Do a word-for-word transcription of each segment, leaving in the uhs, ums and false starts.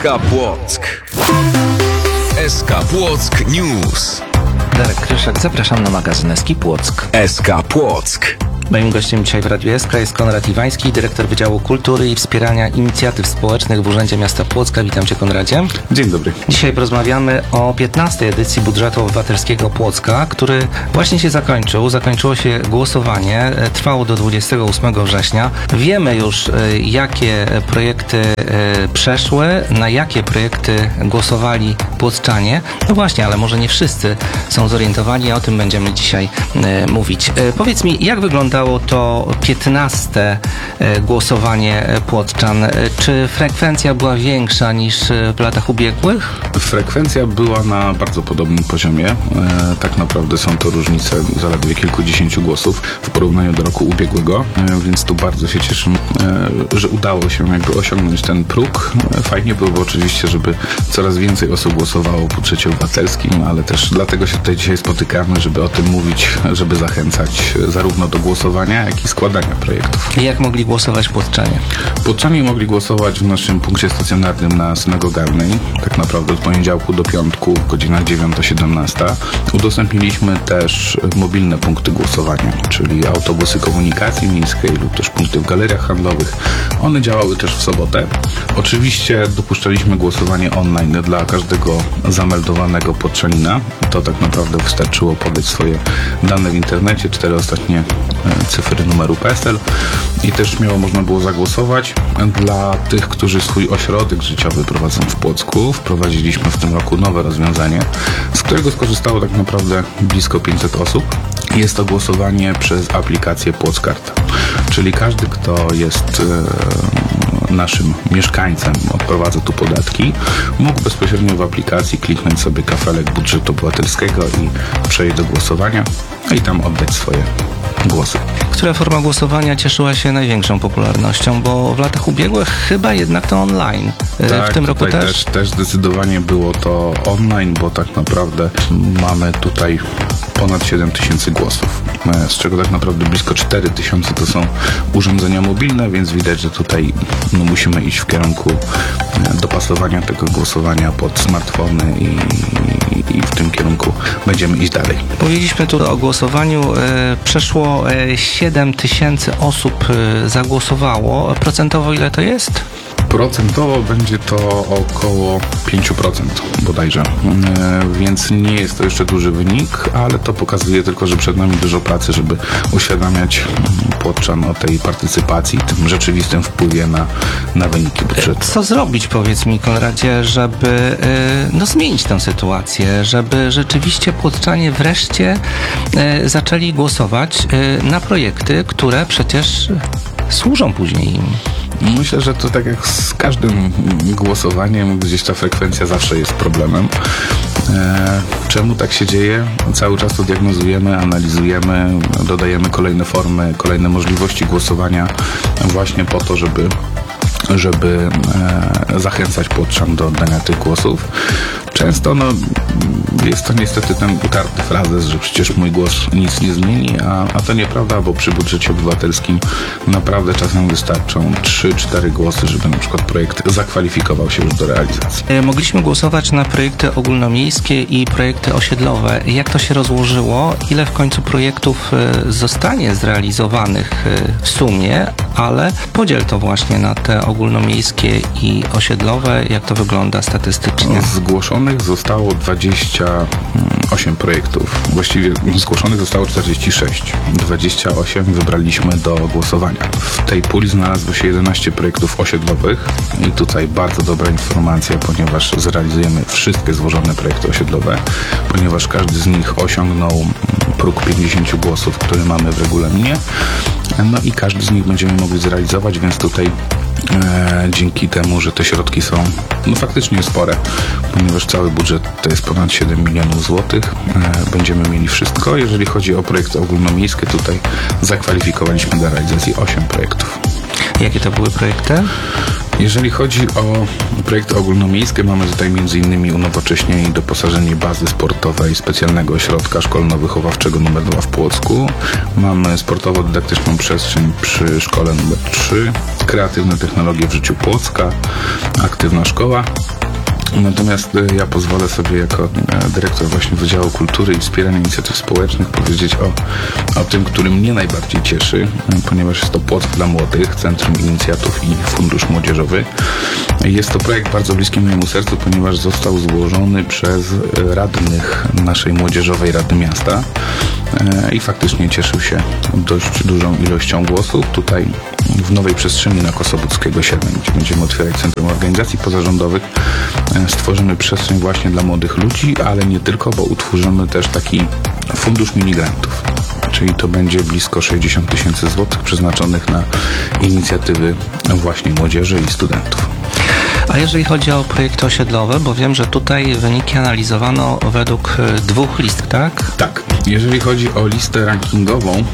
K Płock. S K Płock News. Darek Kryszak, zapraszam na magazyn S K Płock. S K Płock. Moim gościem dzisiaj w Radiu S K jest Konrad Iwański, dyrektor Wydziału Kultury i Wspierania Inicjatyw Społecznych w Urzędzie Miasta Płocka. Witam Cię, Konradzie. Dzień dobry. Dzisiaj porozmawiamy o piętnastej edycji Budżetu Obywatelskiego Płocka, który właśnie się zakończył. Zakończyło się głosowanie, trwało do dwudziestego ósmego września. Wiemy już, jakie projekty przeszły, na jakie projekty głosowali płoccanie. No właśnie, ale może nie wszyscy są zorientowani, a o tym będziemy dzisiaj mówić. Powiedz mi, jak wyglądało to piętnaste głosowanie płoccczan? Czy frekwencja była większa niż w latach ubiegłych? Frekwencja była na bardzo podobnym poziomie. E, tak naprawdę są to różnice zaledwie kilkudziesięciu głosów w porównaniu do roku ubiegłego, e, więc tu bardzo się cieszę, e, że udało się jakby osiągnąć ten próg. E, fajnie byłoby oczywiście, żeby coraz więcej osób głosowało w budżecie obywatelskim, ale też dlatego się tutaj dzisiaj spotykamy, żeby o tym mówić, żeby zachęcać zarówno do głosowania, jak i składania projektów. Jak mogli głosować płoccanie? Płoccanie mogli głosować w naszym punkcie stacjonarnym na Synagogalnej, tak naprawdę od poniedziałku do piątku w godzinach dziewiąta siedemnasta. Udostępniliśmy też mobilne punkty głosowania, czyli autobusy komunikacji miejskiej lub też punkty w galeriach handlowych. One działały też w sobotę. Oczywiście dopuszczaliśmy głosowanie online dla każdego zameldowanego płocczanina. To tak naprawdę wystarczyło podać swoje dane w internecie, cztery ostatnie cyfry numeru P E S E L i też śmiało można było zagłosować. Dla tych, którzy swój ośrodek życiowy prowadzą w Płocku, wprowadziliśmy w tym roku nowe rozwiązanie, z którego skorzystało tak naprawdę blisko pięćset osób. Jest to głosowanie przez aplikację Płockart, czyli każdy, kto jest e, naszym mieszkańcem, odprowadza tu podatki, mógł bezpośrednio w aplikacji kliknąć sobie kafelek budżetu obywatelskiego i przejść do głosowania i tam oddać swoje głosy. Która forma głosowania cieszyła się największą popularnością, bo w latach ubiegłych chyba jednak to online. Tak, w tym roku też? też? Też zdecydowanie było to online, bo tak naprawdę mamy tutaj ponad siedem tysięcy głosów, z czego tak naprawdę blisko cztery tysiące to są urządzenia mobilne, więc widać, że tutaj no, musimy iść w kierunku dopasowania tego głosowania pod smartfony i, i, i w tym kierunku będziemy iść dalej. Mówiliśmy tu o głosowaniu. Przeszło siedem tysięcy osób zagłosowało. Procentowo ile to jest? Procentowo będzie to około pięć procent bodajże, e, więc nie jest to jeszcze duży wynik, ale to pokazuje tylko, że przed nami dużo pracy, żeby uświadamiać płoccczan o tej partycypacji, tym rzeczywistym wpływie na, na wyniki budżetu. Co zrobić, powiedz mi, Konradzie, żeby no, zmienić tę sytuację, żeby rzeczywiście płoccczanie wreszcie e, zaczęli głosować e, na projekty, które przecież służą później im? Myślę, że to tak jak z każdym głosowaniem, gdzieś ta frekwencja zawsze jest problemem. E, czemu tak się dzieje? Cały czas to diagnozujemy, analizujemy, dodajemy kolejne formy, kolejne możliwości głosowania właśnie po to, żeby żeby e, zachęcać płocczan do oddania tych głosów. Często no, jest to niestety ten utarty frazes, że przecież mój głos nic nie zmieni, a, a to nieprawda, bo przy budżecie obywatelskim naprawdę czasem wystarczą trzy cztery głosy, żeby na przykład projekt zakwalifikował się już do realizacji. Mogliśmy głosować na projekty ogólnomiejskie i projekty osiedlowe. Jak to się rozłożyło? Ile w końcu projektów zostanie zrealizowanych w sumie, ale podziel to właśnie na te ogólnomiejskie i osiedlowe. Jak to wygląda statystycznie? Zgłoszonych zostało dwadzieścia osiem projektów. Właściwie zgłoszonych zostało czterdzieści sześć. dwadzieścia osiem wybraliśmy do głosowania. W tej puli znalazło się jedenaście projektów osiedlowych i tutaj bardzo dobra informacja, ponieważ zrealizujemy wszystkie złożone projekty osiedlowe, ponieważ każdy z nich osiągnął próg pięćdziesiąt głosów, który mamy w regulaminie. No i każdy z nich będziemy mogli zrealizować, więc tutaj e, dzięki temu, że te środki są no faktycznie spore, ponieważ cały budżet to jest ponad siedem milionów złotych, e, będziemy mieli wszystko. Jeżeli chodzi o projekty ogólnomiejskie, tutaj zakwalifikowaliśmy do realizacji osiem projektów. Jakie to były projekty? Jeżeli chodzi o projekty ogólnomiejskie, mamy tutaj między innymi unowocześnienie i doposażenie bazy sportowej specjalnego ośrodka szkolno-wychowawczego numer dwa w Płocku. Mamy sportowo-dydaktyczną przestrzeń przy szkole numer trzy, kreatywne technologie w życiu Płocka, aktywna szkoła. Natomiast ja pozwolę sobie jako dyrektor właśnie Wydziału Kultury i Wspierania Inicjatyw Społecznych powiedzieć o, o tym, który mnie najbardziej cieszy, ponieważ jest to Płock dla Młodych, Centrum Inicjatyw i Fundusz Młodzieżowy. Jest to projekt bardzo bliski mojemu sercu, ponieważ został złożony przez radnych naszej Młodzieżowej Rady Miasta i faktycznie cieszył się dość dużą ilością głosów. Tutaj w nowej przestrzeni na Kosobuckiego siedem, gdzie będziemy otwierać Centrum Organizacji Pozarządowych, stworzymy przestrzeń właśnie dla młodych ludzi, ale nie tylko, bo utworzymy też taki fundusz minigrantów. Czyli to będzie blisko sześćdziesiąt tysięcy złotych przeznaczonych na inicjatywy właśnie młodzieży i studentów. A jeżeli chodzi o projekty osiedlowe, bo wiem, że tutaj wyniki analizowano według dwóch list, tak? Tak. Jeżeli chodzi o listę rankingową,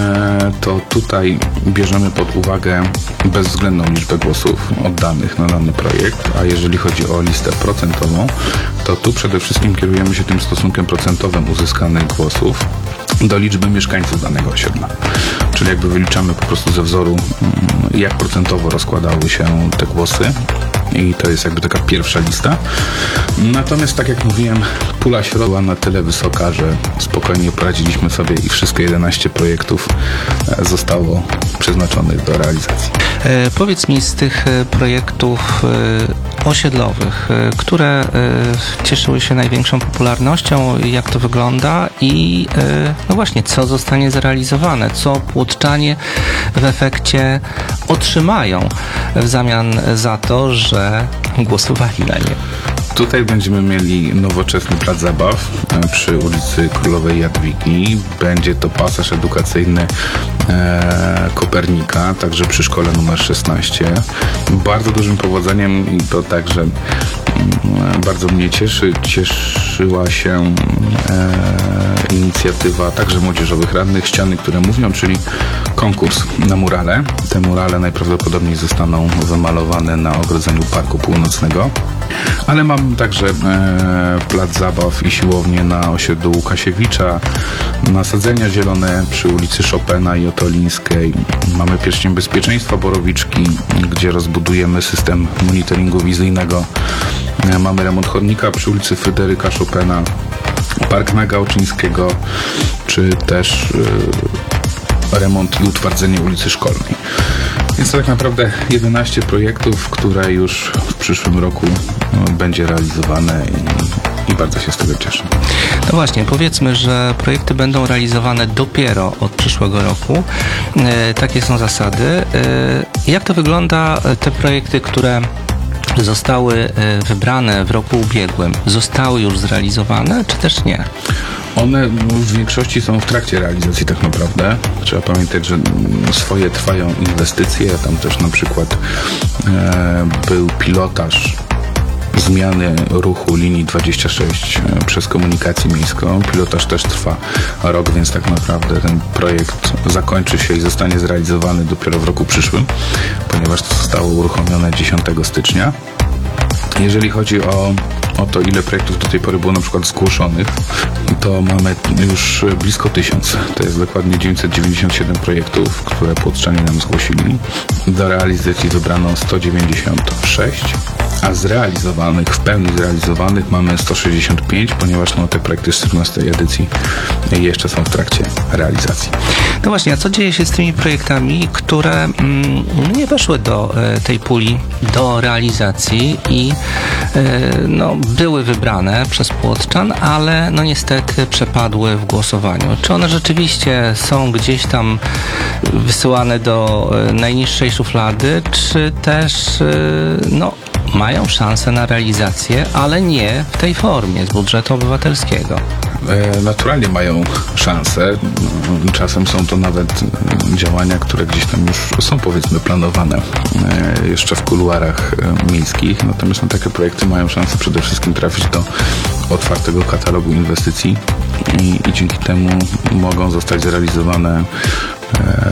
to tutaj bierzemy pod uwagę bezwzględną liczbę głosów oddanych na dany projekt, a jeżeli chodzi o listę procentową, to tu przede wszystkim kierujemy się tym stosunkiem procentowym uzyskanych głosów do liczby mieszkańców danego osiedla. Czyli jakby wyliczamy po prostu ze wzoru, jak procentowo rozkładały się te głosy. I to jest jakby taka pierwsza lista. Natomiast tak jak mówiłem, pula środka była na tyle wysoka, że spokojnie poradziliśmy sobie i wszystkie jedenaście projektów zostało przeznaczonych do realizacji. E, powiedz mi z tych projektów e, osiedlowych, e, które e, cieszyły się największą popularnością, jak to wygląda i e, no właśnie, co zostanie zrealizowane, co płotczanie w efekcie otrzymają w zamian za to, że głosowali na nie. Tutaj będziemy mieli nowoczesny plac zabaw przy ulicy Królowej Jadwigi. Będzie to pasaż edukacyjny e, Kopernika, także przy szkole numer szesnaście. Bardzo dużym powodzeniem i to także m, bardzo mnie cieszy, cieszyła się e, inicjatywa także młodzieżowych radnych Ściany, które mówią, czyli konkurs na murale. Te murale najprawdopodobniej zostaną wymalowane na ogrodzeniu Parku Północnego. Ale mamy także e, plac zabaw i siłownię na osiedlu Łukasiewicza, nasadzenia zielone przy ulicy Chopina i Otolińskiej. Mamy pierścień bezpieczeństwa Borowiczki, gdzie rozbudujemy system monitoringu wizyjnego. E, mamy remont chodnika przy ulicy Fryderyka Chopina, Park Nagałczyńskiego, czy też e, remont i utwardzenie ulicy Szkolnej. Jest to tak naprawdę jedenaście projektów, które już w przyszłym roku będzie realizowane i, i bardzo się z tego cieszę. No właśnie, powiedzmy, że projekty będą realizowane dopiero od przyszłego roku. E, takie są zasady. E, jak to wygląda, te projekty, które zostały wybrane w roku ubiegłym, zostały już zrealizowane, czy też nie? One w większości są w trakcie realizacji tak naprawdę. Trzeba pamiętać, że swoje trwają inwestycje. Tam też na przykład e, był pilotaż zmiany ruchu linii dwadzieścia sześć przez komunikację miejską. Pilotaż też trwa rok, więc tak naprawdę ten projekt zakończy się i zostanie zrealizowany dopiero w roku przyszłym, ponieważ to zostało uruchomione dziesiątego stycznia. Jeżeli chodzi o, o to, ile projektów do tej pory było na przykład zgłoszonych, to mamy już blisko tysiąc. To jest dokładnie dziewięćset dziewięćdziesiąt siedem projektów, które płotczanie nam zgłosili. Do realizacji wybrano sto dziewięćdziesiąt sześć, a zrealizowanych, w pełni zrealizowanych mamy sto sześćdziesiąt pięć, ponieważ no, te projekty z czternastej edycji jeszcze są w trakcie realizacji. No właśnie, a co dzieje się z tymi projektami, które mm, nie weszły do e, tej puli do realizacji i e, no, były wybrane przez płotczan, ale no niestety przepadły w głosowaniu? Czy one rzeczywiście są gdzieś tam wysyłane do e, najniższej szuflady, czy też e, no mają szansę na realizację, ale nie w tej formie z budżetu obywatelskiego? E, naturalnie mają szansę. Czasem są to nawet działania, które gdzieś tam już są, powiedzmy, planowane e, jeszcze w kuluarach e, miejskich. Natomiast no, takie projekty mają szansę przede wszystkim trafić do otwartego katalogu inwestycji i, i dzięki temu mogą zostać zrealizowane e,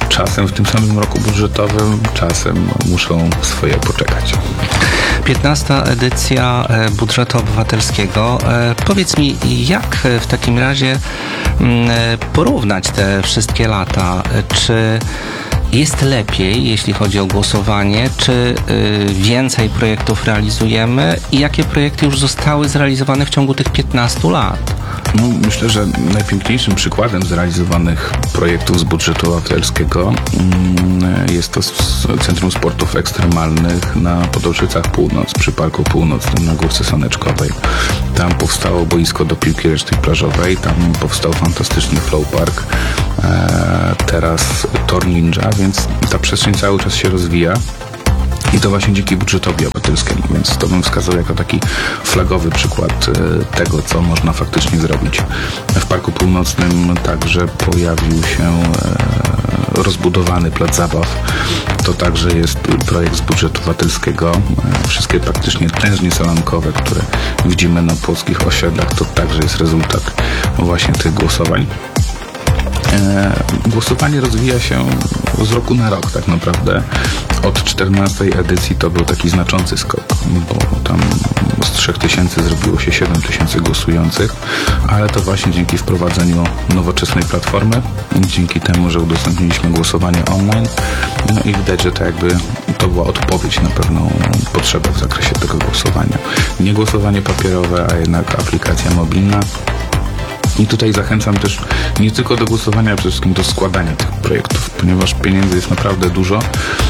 czasem w tym samym roku budżetowym, czasem muszą swoje poczekać. piętnasta edycja e, budżetu obywatelskiego. E, Powiedz mi, jak w takim razie mm, e, porównać te wszystkie lata? E, Czy jest lepiej, jeśli chodzi o głosowanie? Czy y, więcej projektów realizujemy? I jakie projekty już zostały zrealizowane w ciągu tych piętnastu lat? No, myślę, że najpiękniejszym przykładem zrealizowanych projektów z budżetu obywatelskiego mm, jest to z Centrum Sportów Ekstremalnych na Podolszycach Północ, przy Parku Północnym na Górce Słoneczkowej. Tam powstało boisko do piłki ręcznej plażowej, tam powstał fantastyczny flow park, e, teraz tor ninja, więc ta przestrzeń cały czas się rozwija. I to właśnie dzięki budżetowi obywatelskiemu, więc to bym wskazał jako taki flagowy przykład e, tego, co można faktycznie zrobić. W Parku Północnym także pojawił się e, rozbudowany plac zabaw. To także jest projekt z budżetu obywatelskiego. E, wszystkie praktycznie tężnie salonkowe, które widzimy na płockich osiedlach, to także jest rezultat właśnie tych głosowań. E, głosowanie rozwija się z roku na rok tak naprawdę. Od czternastej edycji to był taki znaczący skok, bo tam z trzech tysięcy zrobiło się siedem tysięcy głosujących, ale to właśnie dzięki wprowadzeniu nowoczesnej platformy, dzięki temu, że udostępniliśmy głosowanie online, no i widać, że to jakby to była odpowiedź na pewną potrzebę w zakresie tego głosowania. Nie głosowanie papierowe, a jednak aplikacja mobilna. I tutaj zachęcam też nie tylko do głosowania, a przede wszystkim do składania tych projektów, ponieważ pieniędzy jest naprawdę dużo,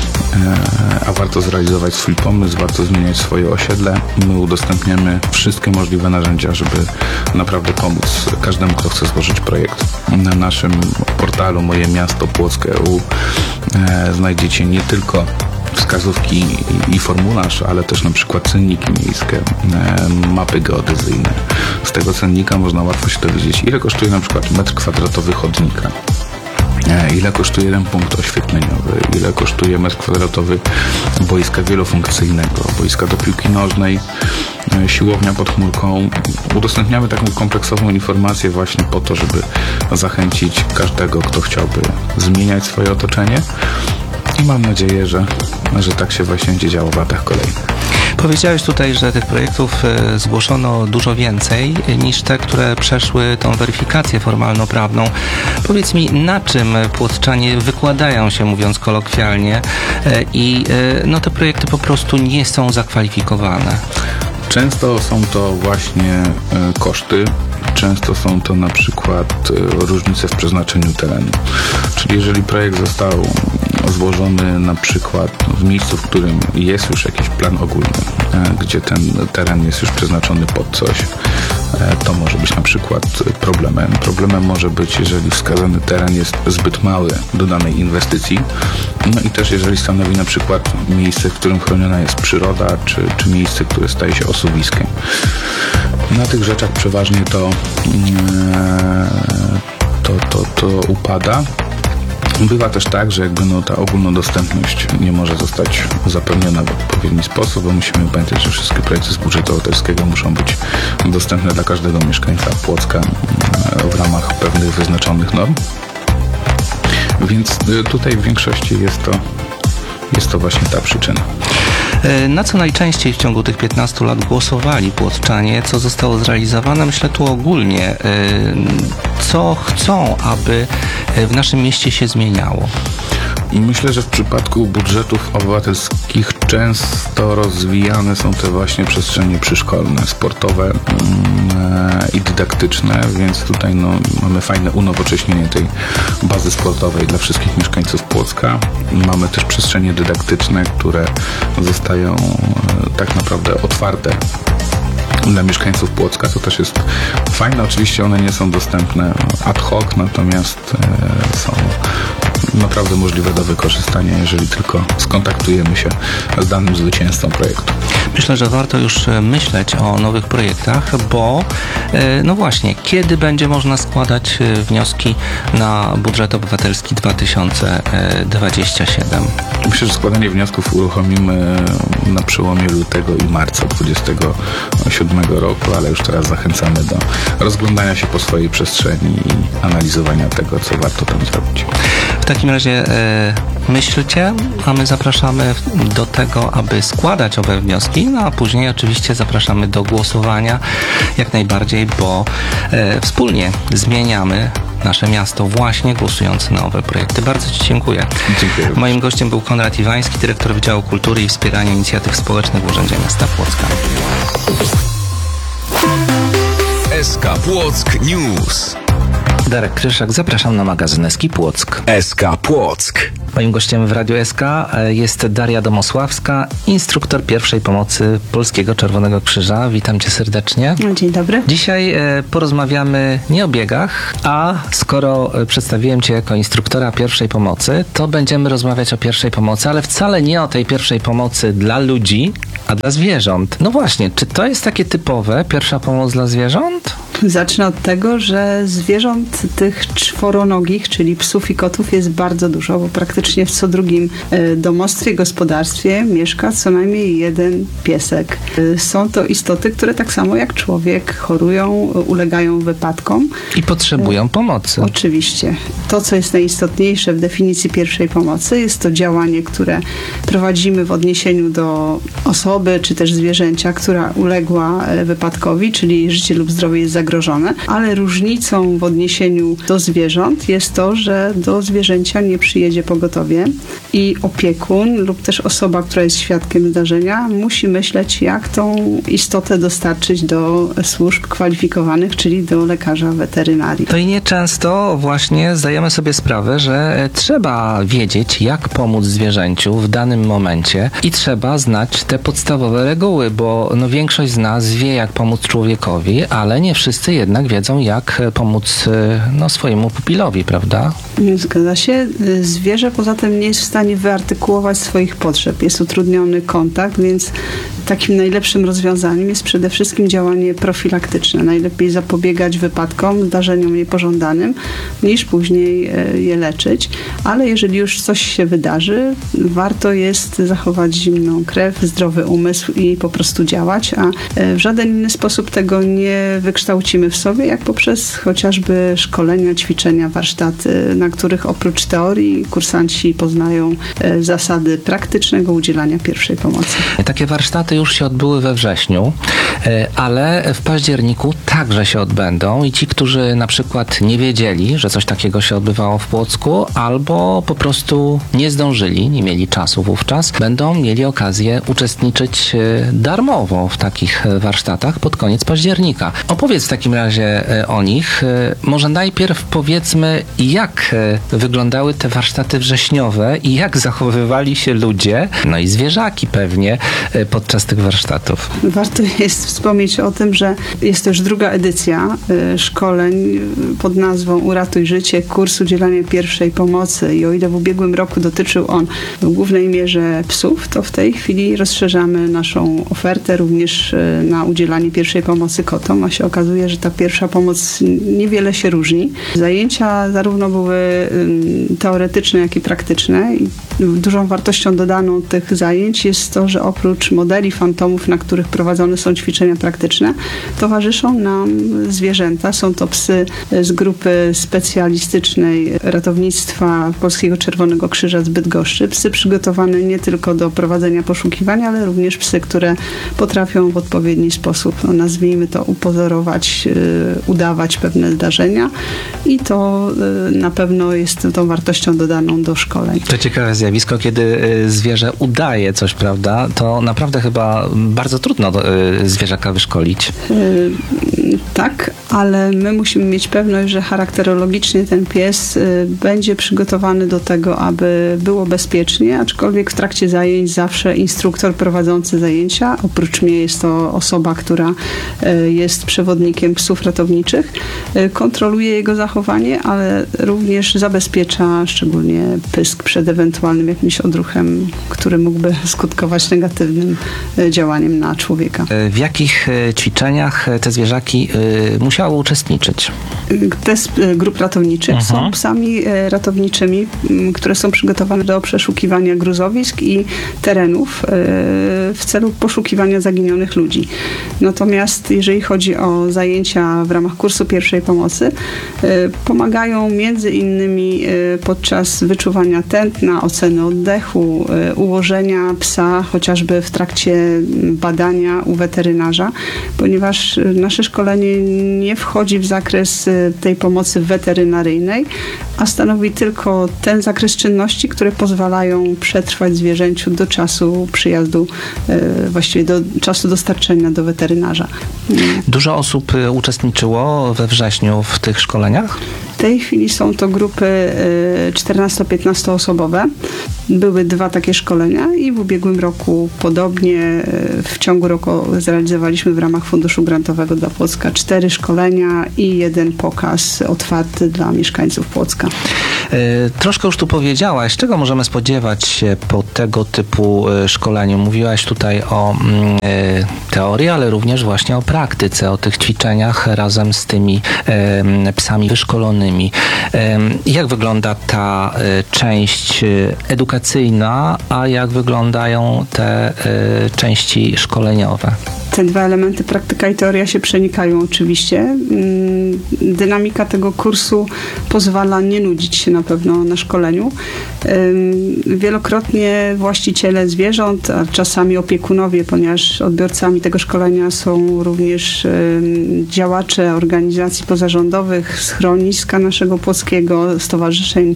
a warto zrealizować swój pomysł, warto zmieniać swoje osiedle. My udostępniamy wszystkie możliwe narzędzia, żeby naprawdę pomóc każdemu, kto chce złożyć projekt. Na naszym portalu Moje Miasto Płock kropka e u znajdziecie nie tylko wskazówki i formularz, ale też na przykład cenniki miejskie, mapy geodezyjne. Z tego cennika można łatwo się dowiedzieć, ile kosztuje na przykład metr kwadratowy chodnika, ile kosztuje jeden punkt oświetleniowy, ile kosztuje metr kwadratowy boiska wielofunkcyjnego, boiska do piłki nożnej, siłownia pod chmurką. Udostępniamy taką kompleksową informację właśnie po to, żeby zachęcić każdego, kto chciałby zmieniać swoje otoczenie. I mam nadzieję, że, że tak się właśnie będzie działo w latach kolejnych. Powiedziałeś tutaj, że tych projektów e, zgłoszono dużo więcej niż te, które przeszły tą weryfikację formalno-prawną. Powiedz mi, na czym płockczanie wykładają się, mówiąc kolokwialnie, e, i e, no, te projekty po prostu nie są zakwalifikowane? Często są to właśnie e, koszty, często są to na przykład e, różnice w przeznaczeniu terenu. Czyli jeżeli projekt został złożony na przykład w miejscu, w którym jest już jakiś plan ogólny, e, gdzie ten teren jest już przeznaczony pod coś, e, to może być na przykład problemem. Problemem może być, jeżeli wskazany teren jest zbyt mały do danej inwestycji, no i też jeżeli stanowi na przykład miejsce, w którym chroniona jest przyroda, czy, czy miejsce, które staje się osuwiskiem. Na tych rzeczach przeważnie to, to, to, to upada. Bywa też tak, że jakby no, ta ogólnodostępność nie może zostać zapewniona w odpowiedni sposób, bo musimy pamiętać, że wszystkie projekty z budżetu obywatelskiego muszą być dostępne dla każdego mieszkańca Płocka w ramach pewnych wyznaczonych norm. Więc tutaj w większości jest to, jest to właśnie ta przyczyna. Na co najczęściej w ciągu tych piętnastu lat głosowali płockczanie? Co zostało zrealizowane? Myślę tu ogólnie. Co chcą, aby w naszym mieście się zmieniało? Myślę, że w przypadku budżetów obywatelskich często rozwijane są te właśnie przestrzenie przyszkolne, sportowe mm, i dydaktyczne, więc tutaj no, mamy fajne unowocześnienie tej bazy sportowej dla wszystkich mieszkańców Płocka. Mamy też przestrzenie dydaktyczne, które zostają e, tak naprawdę otwarte dla mieszkańców Płocka. To też jest fajne. Oczywiście one nie są dostępne ad hoc, natomiast e, są naprawdę możliwe do wykorzystania, jeżeli tylko skontaktujemy się z danym zwycięzcą projektu. Myślę, że warto już myśleć o nowych projektach, bo no właśnie, kiedy będzie można składać wnioski na budżet obywatelski dwa tysiące dwudziesty siódmy? Myślę, że składanie wniosków uruchomimy na przełomie lutego i marca dwudziestego siódmego roku, ale już teraz zachęcamy do rozglądania się po swojej przestrzeni i analizowania tego, co warto tam zrobić. W takim razie e, myślcie, a my zapraszamy do tego, aby składać owe wnioski, no a później oczywiście zapraszamy do głosowania jak najbardziej, bo e, wspólnie zmieniamy nasze miasto właśnie głosując na owe projekty. Bardzo Ci dziękuję. Dziękuję. Moim gościem był Konrad Iwański, dyrektor Wydziału Kultury i Wspierania Inicjatyw Społecznych w Urzędzie Miasta Płocka. S K Płock News. Darek Kryszak, zapraszam na magazyn S K Płock. S K Płock. Moim gościem w Radiu S K jest Daria Domosławska, instruktor pierwszej pomocy Polskiego Czerwonego Krzyża. Witam Cię serdecznie. Dzień dobry. Dzisiaj e, porozmawiamy nie o biegach, a skoro e, przedstawiłem Cię jako instruktora pierwszej pomocy, to będziemy rozmawiać o pierwszej pomocy, ale wcale nie o tej pierwszej pomocy dla ludzi, a dla zwierząt. No właśnie, czy to jest takie typowe, pierwsza pomoc dla zwierząt? Zacznę od tego, że zwierząt tych czworonogich, czyli psów i kotów, jest bardzo dużo, bo praktycznie w co drugim domostwie, gospodarstwie mieszka co najmniej jeden piesek. Są to istoty, które tak samo jak człowiek chorują, ulegają wypadkom. I potrzebują pomocy. Oczywiście. To, co jest najistotniejsze w definicji pierwszej pomocy, jest to działanie, które prowadzimy w odniesieniu do osoby, czy też zwierzęcia, która uległa wypadkowi, czyli życie lub zdrowie jest zagrożone, ale różnicą w odniesieniu do zwierząt jest to, że do zwierzęcia nie przyjedzie pogotowie i opiekun lub też osoba, która jest świadkiem zdarzenia, musi myśleć, jak tą istotę dostarczyć do służb kwalifikowanych, czyli do lekarza weterynarii. To i nieczęsto właśnie zdajemy sobie sprawę, że trzeba wiedzieć, jak pomóc zwierzęciu w danym momencie i trzeba znać te podstawowe reguły, bo no, większość z nas wie, jak pomóc człowiekowi, ale nie wszyscy jednak wiedzą, jak pomóc no, swojemu pupilowi, prawda? Zgadza się. Zwierzę poza tym nie jest w stanie wyartykułować swoich potrzeb. Jest utrudniony kontakt, więc takim najlepszym rozwiązaniem jest przede wszystkim działanie profilaktyczne. Najlepiej zapobiegać wypadkom, zdarzeniom niepożądanym, niż później je leczyć. Ale jeżeli już coś się wydarzy, warto jest zachować zimną krew, zdrowy umysł i po prostu działać, a w żaden inny sposób tego nie wykształcimy w sobie, jak poprzez chociażby szkolenia, ćwiczenia, warsztaty, na których oprócz teorii kursanci poznają zasady praktycznego udzielania pierwszej pomocy. Takie warsztaty już się odbyły we wrześniu, ale w październiku także się odbędą i ci, którzy na przykład nie wiedzieli, że coś takiego się odbywało w Płocku, albo po prostu nie zdążyli, nie mieli czasu wówczas, będą mieli okazję uczestniczyć darmowo w takich warsztatach pod koniec października. Opowiedz w takim razie o nich. Może najpierw powiedzmy, jak wyglądały te warsztaty wrześniowe i jak zachowywali się ludzie, no i zwierzaki pewnie, podczas tych warsztatów. Warto jest wspomnieć o tym, że jest to już druga edycja szkoleń pod nazwą Uratuj życie, kurs udzielania pierwszej pomocy i o ile w ubiegłym roku dotyczył on w głównej mierze psów, to w tej chwili rozszerzamy naszą ofertę również na udzielanie pierwszej pomocy kotom, a się okazuje, że ta pierwsza pomoc niewiele się różni. Zajęcia zarówno były teoretyczne, jak i praktyczne i dużą wartością dodaną tych zajęć jest to, że oprócz modeli fantomów, na których prowadzone są ćwiczenia praktyczne, towarzyszą nam zwierzęta. Są to psy z grupy specjalistycznej ratownictwa Polskiego Czerwonego Krzyża z Bydgoszczy. Psy przygotowane nie tylko do prowadzenia poszukiwania, ale również psy, które potrafią w odpowiedni sposób, no, nazwijmy to, upozorować, yy, udawać pewne zdarzenia i to yy, na pewno jest tą wartością dodaną do szkoleń. To ciekawe zjawisko, kiedy y, zwierzę udaje coś, prawda? To naprawdę chyba bardzo trudno y, zwierzaka wyszkolić. Yy, tak, ale my musimy mieć pewność, że charakterologicznie ten pies y, będzie przygotowany do tego, aby było bezpiecznie, aczkolwiek w trakcie zajęć zawsze instruktor prowadzący zajęcia, oprócz mnie jest to osoba, która y, jest przewodnikiem psów ratowniczych, y, kontroluje jego zachowanie, ale również zabezpiecza szczególnie pysk przed ewentualnym jakimś odruchem, który mógłby skutkować negatywnym y, działaniem na człowieka. W jakich y, ćwiczeniach te zwierzaki y, musiały uczestniczyć? Te z grup ratowniczych Mhm. są psami ratowniczymi, które są przygotowane do przeszukiwania gruzowisk i terenów w celu poszukiwania zaginionych ludzi. Natomiast jeżeli chodzi o zajęcia w ramach kursu pierwszej pomocy, pomagają między innymi innymi podczas wyczuwania tętna, oceny oddechu, ułożenia psa chociażby w trakcie badania u weterynarza, ponieważ nasze szkolenie nie wchodzi w zakres tej pomocy weterynaryjnej, a stanowi tylko ten zakres czynności, które pozwalają przetrwać zwierzęciu do czasu przyjazdu, właściwie do czasu dostarczenia do weterynarza. Dużo osób uczestniczyło we wrześniu w tych szkoleniach? W tej chwili są to grupy czternasto-piętnasto osobowe. Były dwa takie szkolenia i w ubiegłym roku podobnie w ciągu roku zrealizowaliśmy w ramach Funduszu Grantowego dla Płocka cztery szkolenia i jeden pokaz otwarty dla mieszkańców Płocka. Troszkę już tu powiedziałaś, czego możemy spodziewać się po tego typu szkoleniu? Mówiłaś tutaj o teorii, ale również właśnie o praktyce, o tych ćwiczeniach razem z tymi psami wyszkolonymi. Jak wygląda ta część edukacyjna, a jak wyglądają te części szkoleniowe? Te dwa elementy, praktyka i teoria, się przenikają oczywiście. Dynamika tego kursu pozwala nie nudzić się na pewno na szkoleniu. Wielokrotnie właściciele zwierząt, a czasami opiekunowie, ponieważ odbiorcami tego szkolenia są również działacze organizacji pozarządowych, schroniska naszego płockiego, stowarzyszeń,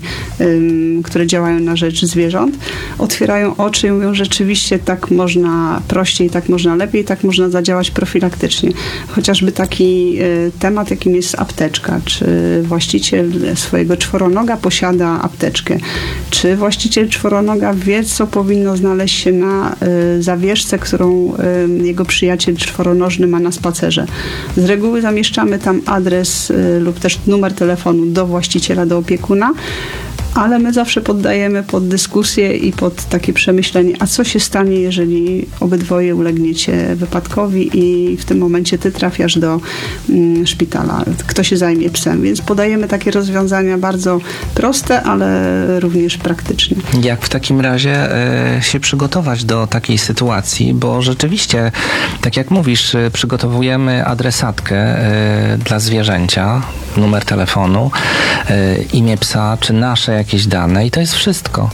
które działają na rzecz zwierząt, otwierają oczy i mówią, że rzeczywiście tak można prościej, tak można lepiej, tak można zadziałać profilaktycznie. Chociażby taki temat, jakim jest apteczka. Czy właściciel swojego czworonoga posiada apteczkę? Czy właściciel czworonoga wie, co powinno znaleźć się na zawieszce, którą jego przyjaciel czworonożny ma na spacerze? Z reguły zamieszczamy tam adres lub też numer telefonu do właściciela, do opiekuna, ale my zawsze poddajemy pod dyskusję i pod takie przemyślenie, a co się stanie, jeżeli obydwoje ulegniecie wypadkowi i w tym momencie ty trafiasz do mm, szpitala. Kto się zajmie psem? Więc podajemy takie rozwiązania bardzo proste, ale również praktyczne. Jak w takim razie y, się przygotować do takiej sytuacji? Bo rzeczywiście, tak jak mówisz, y, przygotowujemy adresatkę y, dla zwierzęcia, numer telefonu, y, imię psa, czy nasze jakieś dane i to jest wszystko.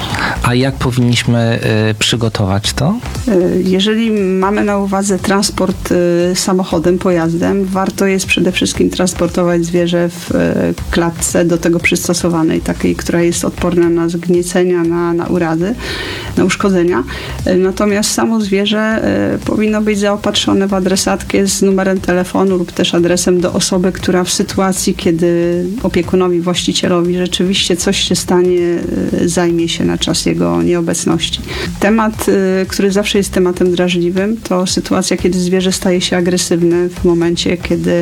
A jak powinniśmy y, przygotować to? Jeżeli mamy na uwadze transport y, samochodem, pojazdem, warto jest przede wszystkim transportować zwierzę w y, klatce do tego przystosowanej, takiej, która jest odporna na zgniecenia, na, na urazy, na uszkodzenia. Y, natomiast samo zwierzę y, powinno być zaopatrzone w adresatkę z numerem telefonu lub też adresem do osoby, która w sytuacji, kiedy opiekunowi, właścicielowi rzeczywiście coś się stanie, y, zajmie się na czas jego nieobecności. Temat, y, który zawsze jest tematem drażliwym, to sytuacja, kiedy zwierzę staje się agresywne w momencie, kiedy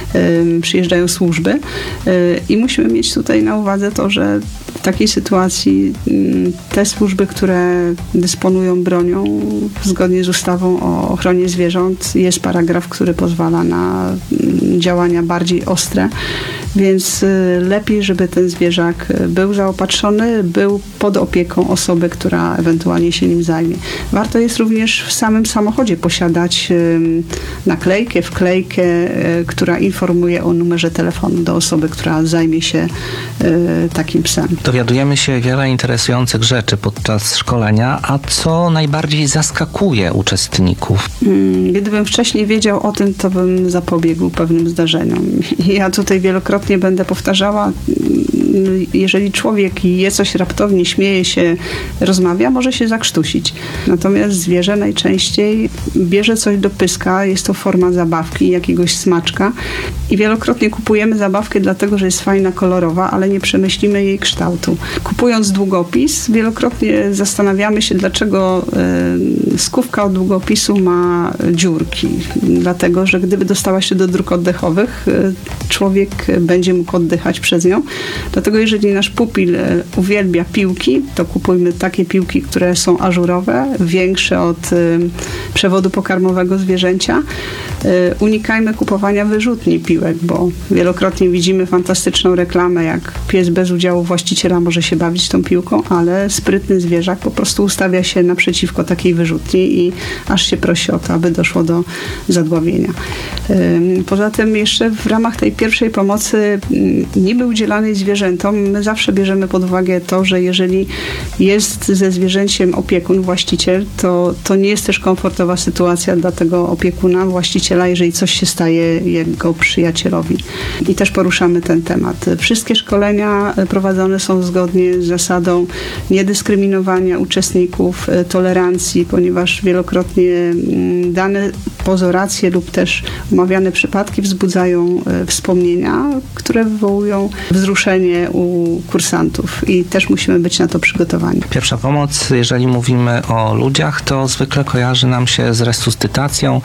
y, przyjeżdżają służby. Y, I musimy mieć tutaj na uwadze to, że w takiej sytuacji y, te służby, które dysponują bronią, zgodnie z ustawą o ochronie zwierząt, jest paragraf, który pozwala na y, działania bardziej ostre. Więc lepiej, żeby ten zwierzak był zaopatrzony, był pod opieką osoby, która ewentualnie się nim zajmie. Warto jest również w samym samochodzie posiadać naklejkę, wklejkę, która informuje o numerze telefonu do osoby, która zajmie się takim psem. Dowiadujemy się wiele interesujących rzeczy podczas szkolenia, a co najbardziej zaskakuje uczestników? Gdybym wcześniej wiedział o tym, to bym zapobiegł pewnym zdarzeniom. Ja tutaj wielokrotnie nie będę powtarzała, jeżeli człowiek je coś raptownie, śmieje się, rozmawia, może się zakrztusić. Natomiast zwierzę najczęściej bierze coś do pyska, jest to forma zabawki, jakiegoś smaczka i wielokrotnie kupujemy zabawkę dlatego, że jest fajna, kolorowa, ale nie przemyślimy jej kształtu. Kupując długopis, wielokrotnie zastanawiamy się, dlaczego y, skówka od długopisu ma dziurki. Dlatego, że gdyby dostała się do dróg oddechowych, y, człowiek będzie mógł oddychać przez nią. Dlatego jeżeli nasz pupil uwielbia piłki, to kupujmy takie piłki, które są ażurowe, większe od y, przewodu pokarmowego zwierzęcia. Unikajmy kupowania wyrzutni piłek, bo wielokrotnie widzimy fantastyczną reklamę, jak pies bez udziału właściciela może się bawić tą piłką, ale sprytny zwierzak po prostu ustawia się naprzeciwko takiej wyrzutni i aż się prosi o to, aby doszło do zadławienia. Poza tym jeszcze w ramach tej pierwszej pomocy niby udzielanej zwierzętom, my zawsze bierzemy pod uwagę to, że jeżeli jest ze zwierzęciem opiekun, właściciel, to, to nie jest też komfortowa sytuacja dla tego opiekuna, właściciela, jeżeli coś się staje jego przyjacielowi. I też poruszamy ten temat. Wszystkie szkolenia prowadzone są zgodnie z zasadą niedyskryminowania uczestników, tolerancji, ponieważ wielokrotnie dane pozoracje lub też omawiane przypadki wzbudzają wspomnienia, które wywołują wzruszenie u kursantów i też musimy być na to przygotowani. Pierwsza pomoc, jeżeli mówimy o ludziach, to zwykle kojarzy nam się z resuscytacją.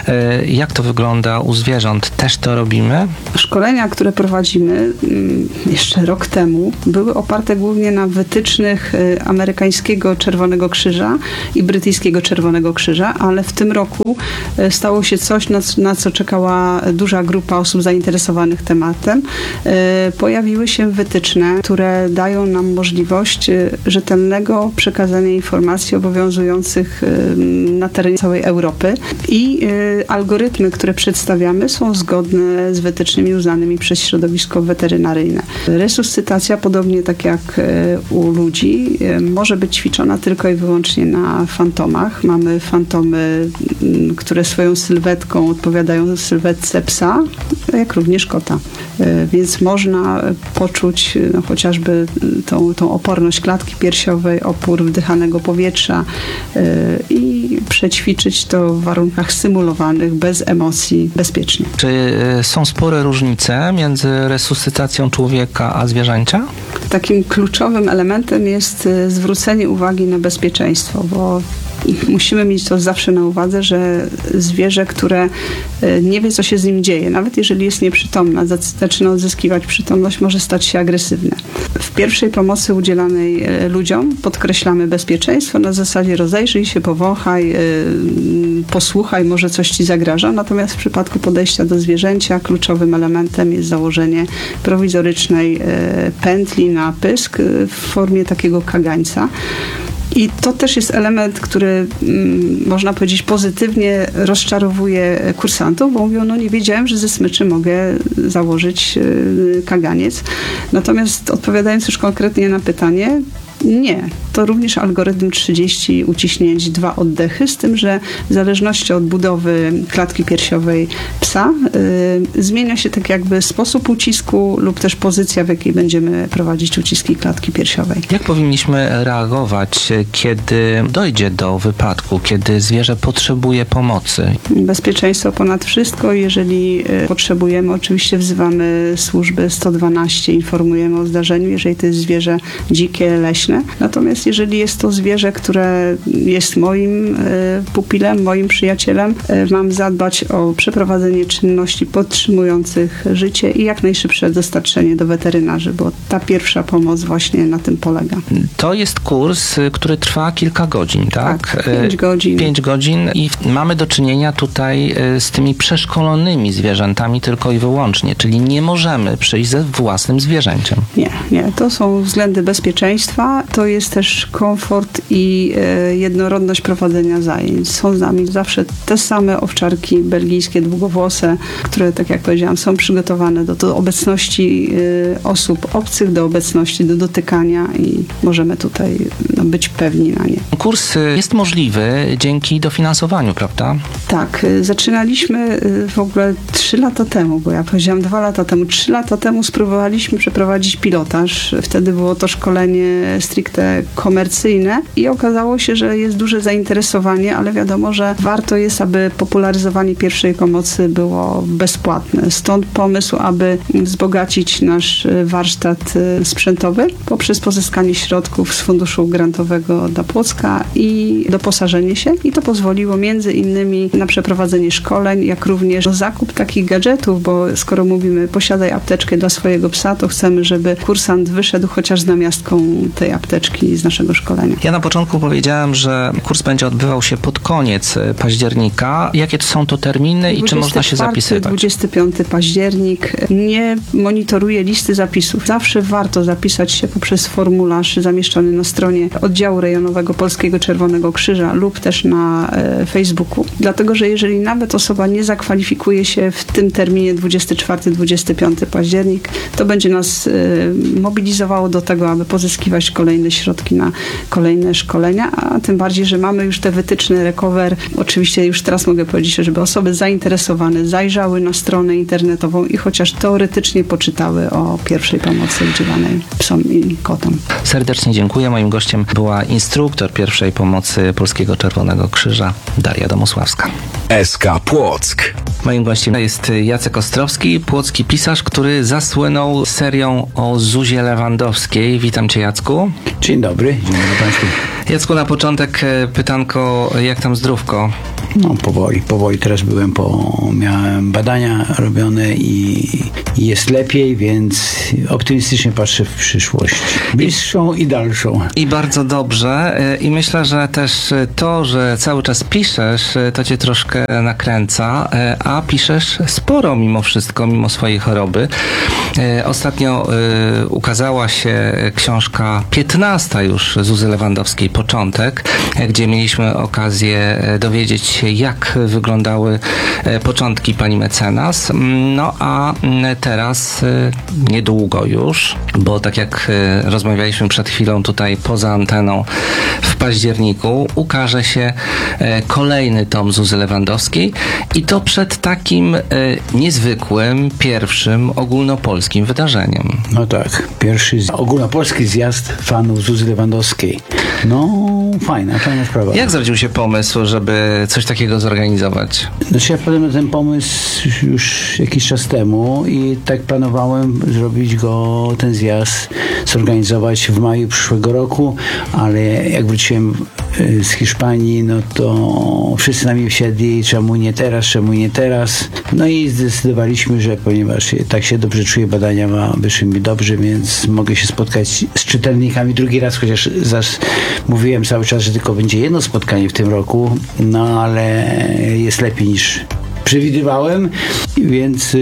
Jak to wygląda u zwierząt? Też to robimy? Szkolenia, które prowadzimy jeszcze rok temu, były oparte głównie na wytycznych amerykańskiego Czerwonego Krzyża i brytyjskiego Czerwonego Krzyża, ale w tym roku stało się coś, na, na co czekała duża grupa osób zainteresowanych tematem. Pojawiły się wytyczne, które dają nam możliwość rzetelnego przekazania informacji obowiązujących na terenie całej Europy i algorytmy, które przedstawiamy, są zgodne z wytycznymi uznanymi przez środowisko weterynaryjne. Resuscytacja, podobnie tak jak u ludzi, może być ćwiczona tylko i wyłącznie na fantomach. Mamy fantomy, które swoją sylwetką odpowiadają sylwetce psa, jak również kota. Więc można poczuć no, chociażby tą, tą oporność klatki piersiowej, opór wdychanego powietrza yy, i przećwiczyć to w warunkach symulowanych, bez emocji, bezpiecznie. Czy y, są spore różnice między resuscytacją człowieka a zwierzęcia? Takim kluczowym elementem jest zwrócenie uwagi na bezpieczeństwo, bo musimy mieć to zawsze na uwadze, że zwierzę, które nie wie, co się z nim dzieje, nawet jeżeli jest nieprzytomna, zaczyna odzyskiwać przytomność, może stać się agresywne. W pierwszej pomocy udzielanej ludziom podkreślamy bezpieczeństwo na zasadzie rozejrzyj się, powąchaj, posłuchaj, może coś ci zagraża. Natomiast w przypadku podejścia do zwierzęcia kluczowym elementem jest założenie prowizorycznej pętli na pysk w formie takiego kagańca. I to też jest element, który mm, można powiedzieć pozytywnie rozczarowuje kursantów, bo mówią, no nie wiedziałem, że ze smyczy mogę założyć y, kaganiec. Natomiast odpowiadając już konkretnie na pytanie, nie. To również algorytm trzydzieści uciśnięć, dwa oddechy, z tym, że w zależności od budowy klatki piersiowej psa yy, zmienia się tak jakby sposób ucisku lub też pozycja, w jakiej będziemy prowadzić uciski klatki piersiowej. Jak powinniśmy reagować, kiedy dojdzie do wypadku, kiedy zwierzę potrzebuje pomocy? Bezpieczeństwo ponad wszystko. Jeżeli yy, potrzebujemy, oczywiście wzywamy służby sto dwanaście, informujemy o zdarzeniu, jeżeli to jest zwierzę dzikie, leśne. Natomiast jeżeli jest to zwierzę, które jest moim y, pupilem, moim przyjacielem, y, mam zadbać o przeprowadzenie czynności podtrzymujących życie i jak najszybsze dostarczenie do weterynarzy, bo ta pierwsza pomoc właśnie na tym polega. To jest kurs, który trwa kilka godzin, tak? Tak, pięć godzin. Pięć godzin i mamy do czynienia tutaj z tymi przeszkolonymi zwierzętami tylko i wyłącznie, czyli nie możemy przyjść ze własnym zwierzęciem. Nie, nie. To są względy bezpieczeństwa. To jest też komfort i e, jednorodność prowadzenia zajęć. Są z nami zawsze te same owczarki belgijskie, długowłose, które, tak jak powiedziałam, są przygotowane do, do obecności e, osób obcych, do obecności, do dotykania i możemy tutaj no, być pewni na nie. Kurs jest możliwy dzięki dofinansowaniu, prawda? Tak. Zaczynaliśmy w ogóle trzy lata temu, bo ja powiedziałam dwa lata temu. Trzy lata temu spróbowaliśmy przeprowadzić pilotaż. Wtedy było to szkolenie stricte komercyjne i okazało się, że jest duże zainteresowanie, ale wiadomo, że warto jest, aby popularyzowanie pierwszej pomocy było bezpłatne. Stąd pomysł, aby wzbogacić nasz warsztat sprzętowy poprzez pozyskanie środków z funduszu grantowego grantowego dla Płocka i doposażenie się i to pozwoliło między innymi na przeprowadzenie szkoleń, jak również zakup takich gadżetów, bo skoro mówimy posiadaj apteczkę dla swojego psa, to chcemy, żeby kursant wyszedł chociaż z namiastką tej apteczki z naszego szkolenia. Ja na początku powiedziałem, że kurs będzie odbywał się pod koniec października. Jakie to są to terminy i czy można się zapisywać? dwudziesty piąty październik. Nie monitoruję listy zapisów. Zawsze warto zapisać się poprzez formularz zamieszczony na stronie oddziału rejonowego Polskiego Czerwonego Krzyża lub też na e, Facebooku. Dlatego, że jeżeli nawet osoba nie zakwalifikuje się w tym terminie dwudziesty czwarty dwudziesty piąty październik, to będzie nas e, mobilizowało do tego, aby pozyskiwać kolejne środki na kolejne szkolenia, a tym bardziej, że mamy już te wytyczne Recover. Oczywiście już teraz mogę powiedzieć, żeby osoby zainteresowane zajrzały na stronę internetową i chociaż teoretycznie poczytały o pierwszej pomocy udzielanej psom i kotom. Serdecznie dziękuję. Moim gościem była instruktor pierwszej pomocy Polskiego Czerwonego Krzyża Daria Domosławska. S K Płock. Moim gościem jest Jacek Ostrowski, płocki pisarz, który zasłynął serią o Zuzie Lewandowskiej. Witam Cię, Jacku. Dzień dobry, dzień dobry Państwu. Jacku, na początek pytanko, jak tam zdrówko? No powoli, powoli teraz byłem po, miałem badania robione i, i jest lepiej, więc optymistycznie patrzę w przyszłość. Bliższą i dalszą. I bardzo dobrze. I myślę, że też to, że cały czas piszesz, to Cię troszkę nakręca, a piszesz sporo mimo wszystko, mimo swojej choroby. Ostatnio ukazała się książka piętnasta już Zuzy Lewandowskiej, Początek, gdzie mieliśmy okazję dowiedzieć się, jak wyglądały początki pani mecenas. No a teraz niedługo już, bo tak jak rozmawialiśmy przed chwilą tutaj poza anteną, w październiku ukaże się kolejny tom Zuzy Lewandowskiej i to przed takim niezwykłym, pierwszym ogólnopolskim wydarzeniem. No tak, pierwszy ogólnopolski zjazd fanów Zuzy Lewandowskiej. No, fajna, fajna sprawa. Jak zrodził się pomysł, żeby coś takiego zorganizować? Znaczy ja wpadłem na ten pomysł już jakiś czas temu i tak planowałem zrobić go, ten zjazd, zorganizować w maju przyszłego roku, ale jak wróciłem z Hiszpanii, no to wszyscy na mnie wsiedli, czemu nie teraz, czemu nie teraz. No i zdecydowaliśmy, że ponieważ tak się dobrze czuję, badania ma, wyszły mi dobrze, więc mogę się spotkać z czytelnikami drugi raz, chociaż zaś mówiłem cały czas, że tylko będzie jedno spotkanie w tym roku, no ale jest lepiej niż przewidywałem, więc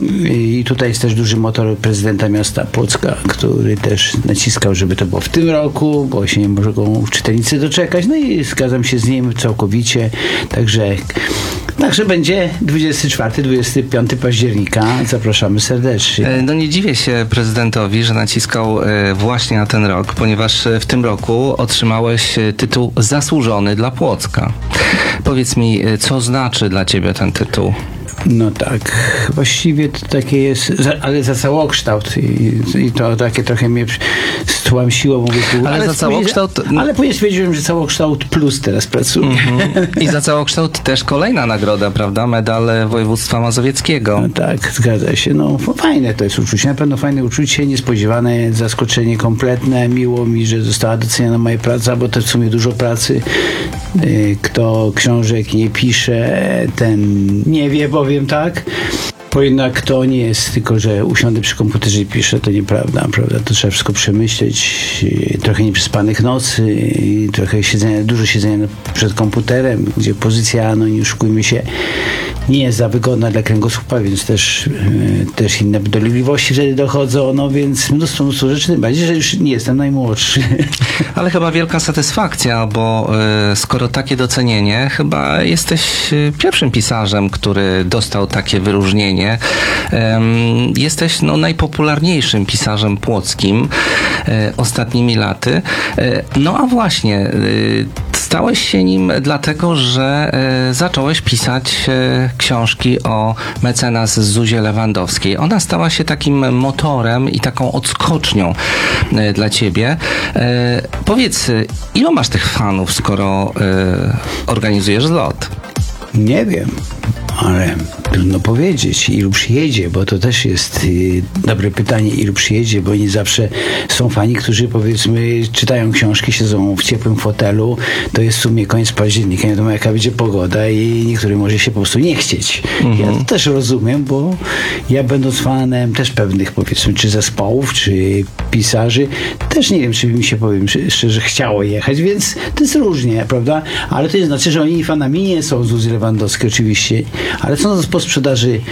i tutaj jest też duży motor prezydenta miasta Płocka, który też naciskał, żeby to było w tym roku, bo się nie mogą czytelnicy doczekać, no i zgadzam się z nim całkowicie, także Także będzie dwudziestego czwartego do dwudziestego piątego października. Zapraszamy serdecznie. No nie dziwię się prezydentowi, że naciskał właśnie na ten rok, ponieważ w tym roku otrzymałeś tytuł zasłużony dla Płocka. Powiedz mi, co znaczy dla ciebie ten tytuł? No tak, właściwie to takie jest, ale za całokształt i, i to takie trochę mnie stłamsiło. Mówię, ale, ale za całokształt... Ale później stwierdziłem, że całokształt plus teraz pracuję. Mm-hmm. I za całokształt też kolejna nagroda, prawda? Medal województwa mazowieckiego. No tak, zgadza się. No fajne to jest uczucie, na pewno fajne uczucie, niespodziewane, zaskoczenie kompletne. Miło mi, że została doceniona moja praca, bo to w sumie dużo pracy. Kto książek nie pisze, ten nie wie, powiem tak. Bo jednak kto nie jest, tylko że usiądę przy komputerze i piszę, to nieprawda, prawda? To trzeba wszystko przemyśleć, trochę nieprzespanych nocy, trochę siedzenia, dużo siedzenia przed komputerem, gdzie pozycja, no nie oszukujmy się, nie jest za wygodna dla kręgosłupa, więc też, też inne dolegliwości wtedy dochodzą, no więc mnóstwo, mnóstwo rzeczy, tym bardziej, że już nie jestem najmłodszy. Ale chyba wielka satysfakcja, bo y, skoro takie docenienie, chyba jesteś pierwszym pisarzem, który dostał takie wyróżnienie. Um, jesteś no, najpopularniejszym pisarzem płockim e, ostatnimi laty. E, no a właśnie, e, stałeś się nim dlatego, że e, zacząłeś pisać e, książki o mecenas Zuzie Lewandowskiej. Ona stała się takim motorem i taką odskocznią e, dla ciebie. E, powiedz, ilu masz tych fanów, skoro e, organizujesz zlot? Nie wiem. ale trudno powiedzieć, ilu przyjedzie, bo to też jest y, dobre pytanie, ilu przyjedzie, bo nie zawsze są fani, którzy powiedzmy czytają książki, siedzą w ciepłym fotelu, to jest w sumie koniec października, nie wiadomo jaka będzie pogoda i niektórym może się po prostu nie chcieć. Mhm. Ja to też rozumiem, bo ja będąc fanem też pewnych powiedzmy, czy zespołów, czy pisarzy, też nie wiem, czy by mi się, powiem szczerze, chciało jechać, więc to jest różnie, prawda? Ale to nie znaczy, że oni fanami nie są Zuzy Lewandowskiej oczywiście, ale co po sprzedaży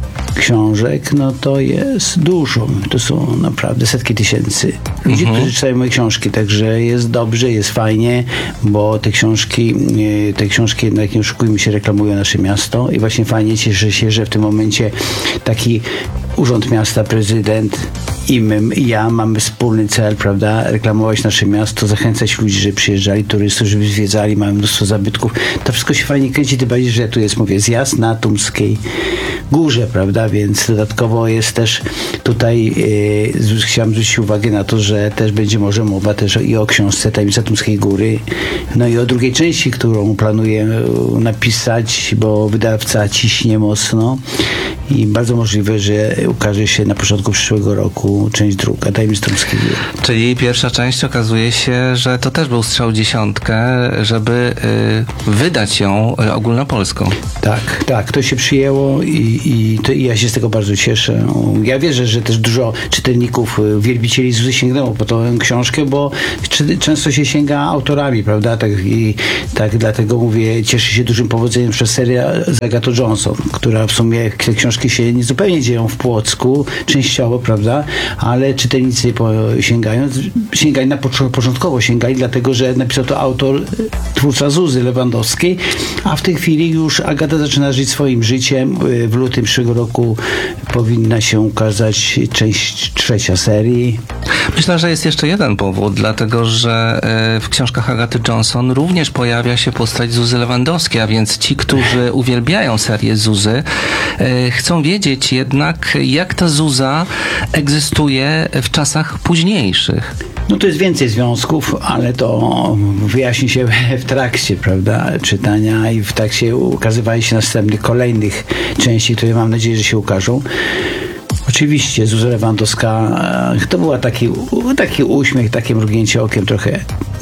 książek, no to jest dużo. To są naprawdę setki tysięcy ludzi, mhm. którzy czytają moje książki, także jest dobrze, jest fajnie, bo te książki, te książki jednak, nie oszukujmy się, reklamują nasze miasto i właśnie fajnie, cieszę się, że w tym momencie taki Urząd Miasta, prezydent i my, i ja mamy wspólny cel, prawda, reklamować nasze miasto, zachęcać ludzi, żeby przyjeżdżali, turystów, żeby zwiedzali, mamy mnóstwo zabytków. To wszystko się fajnie kręci, tym bardziej, że tu jest, mówię, zjazd na Tumskiej Górze, prawda, więc dodatkowo jest też tutaj, yy, chciałem zwrócić uwagę na to, że też będzie może mowa też i o książce Tajemnica Tumskiej Góry, no i o drugiej części, którą planuję napisać, bo wydawca ciśnie mocno i bardzo możliwe, że ukaże się na początku przyszłego roku część druga, Tajemnic Tumskiej Góry. Czyli pierwsza część okazuje się, że to też był strzał w dziesiątkę, żeby y, wydać ją ogólnopolską. Tak, tak, to się przyjęło i, i, to, i ja się z tego bardzo cieszę. Ja wierzę, że też dużo czytelników, wielbicieli Zuzy sięgnęło po tą książkę, bo czy, często się sięga autorami, prawda? Tak, i, tak dlatego mówię, cieszę się dużym powodzeniem przez serię z Agatą Johnson, która w sumie te książki się nie zupełnie dzieją w Płocku, częściowo, prawda? Ale czytelnicy po, sięgają, sięgali na początkowo sięgali, dlatego, że napisał to autor, twórca Zuzy Lewandowskiej, a w tej chwili już Agata zaczyna żyć swoim życiem. W lutym przyszłego roku powinna się ukazać część trzecia serii. Myślę, że jest jeszcze jeden powód, dlatego, że w książkach Agaty Johnson również pojawia się postać Zuzy Lewandowskiej, a więc ci, którzy uwielbiają serię Zuzy, chcą wiedzieć jednak, jak ta Zuza egzystuje w czasach późniejszych. No to jest więcej związków, ale to wyjaśni się w trakcie, prawda, czytania i w trakcie ukazywania się następnych, kolejnych części, które mam nadzieję, że się ukażą. Oczywiście Zuza Lewandowska to była taki, taki uśmiech, takie mrugnięcie okiem trochę